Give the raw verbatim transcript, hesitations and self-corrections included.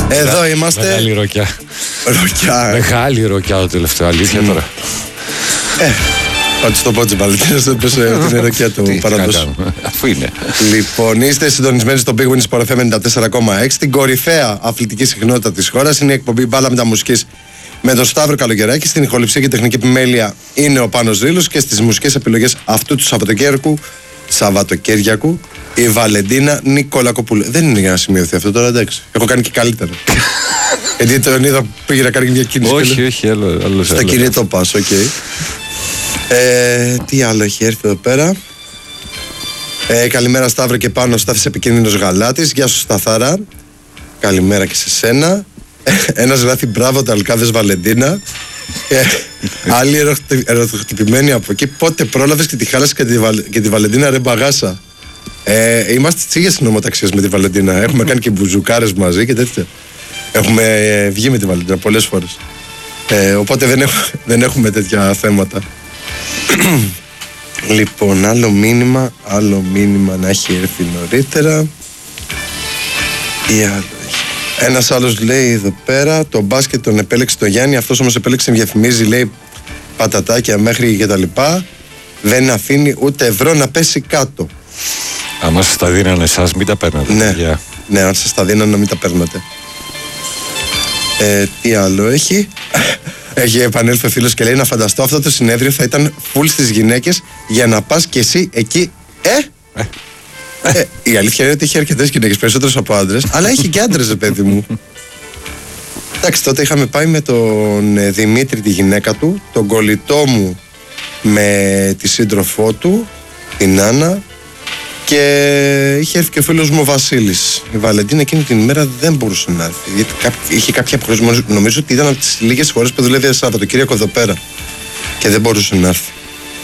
Εδώ είμαστε. Μεγάλη ροκιά. Ροκιά. Μεγάλη ροκιά το τελευταίο, αλήθεια τώρα. Ε, πάτε στο πότσι Βαλεντίνας, δεν πες την ροκιά του παραδόσου. Αφού είναι. Λοιπόν, είστε συντονισμένοι στο Big Win Sport εφ εμ ενενήντα τέσσερα κόμμα έξι. Την κορυφαία αθλητική συχνότητα της χώρας είναι η εκπομπή Μπάλα Μεταμουσικής με τον Σταύρο Καλογεράκη. Στην ηχοληψία και τεχνική επιμέλεια είναι ο Πάνος Ρήλος και στις μουσικές επιλογές αυτού του Σαββατοκύριακου, Σαββατοκύριακου, η Βαλεντίνα Νικολακοπούλου. Δεν είναι για να σημειωθεί αυτό τώρα, εντάξει. Έχω κάνει και καλύτερα. Γιατί τον είδα πήγε να κάνει μια κίνηση. Όχι, όχι, άλλο. άλλο στα κινητό πας, οκ. Okay. Ε, τι άλλο έχει έρθει εδώ πέρα. Ε, καλημέρα Σταύρο και πάνω, Σταύης επικίνδυνος γαλάτης. Γεια σου Σταθάρα. Καλημέρα και σε σένα. Ένας γράφει μπράβο τα Αλκάδες Βαλεντίνα. Ε, άλλοι ερωτοχτυπημένοι από εκεί. Πότε πρόλαβες και τη χάλασε και τη, Βαλ, και τη Βαλεντίνα ρε μπαγάσα. Ε, είμαστε τις ίδιες συνομοταξίες με τη Βαλεντίνα. Έχουμε κάνει και μπουζουκάρες μαζί και τέτοια. Έχουμε ε, βγει με τη Βαλεντίνα πολλές φορές. Ε, οπότε δεν, έχ, δεν έχουμε τέτοια θέματα. Λοιπόν, άλλο μήνυμα, άλλο μήνυμα να έχει έρθει νωρίτερα. Τι άλλο έχει. Ένας άλλος λέει εδώ πέρα, το μπάσκετ τον επέλεξε το Γιάννη, αυτός όμως επέλεξε διαφημίζει, λέει πατατάκια μέχρι και τα λοιπά. Δεν αφήνει ούτε ευρώ να πέσει κάτω. Αν σας τα δίνανε εσάς, μην τα παίρνατε. Ναι, yeah. ναι, αν σας τα δίνανε, μην τα παίρνατε. Ε, τι άλλο έχει. Έχει επανέλθει ο φίλος και λέει να φανταστώ αυτό το συνέδριο θα ήταν full στις γυναίκες για να πας και εσύ εκεί. Ε! ε. ε η αλήθεια είναι ότι έχει αρκετές γυναίκες, περισσότερες από άντρες, αλλά έχει και άντρες, παιδί μου. Εντάξει, τότε είχαμε πάει με τον Δημήτρη, τη γυναίκα του, τον κολλητό μου με τη σύντροφό του, την Άννα, και είχε έρθει και ο φίλος μου ο Βασίλης. Η Βαλεντίνα εκείνη την ημέρα δεν μπορούσε να έρθει. Γιατί είχε κάποια προβλήματα. Νομίζω ότι ήταν από τις λίγες φορές που δουλεύει Σαββατοκύριακο εδώ πέρα. Και δεν μπορούσε να έρθει.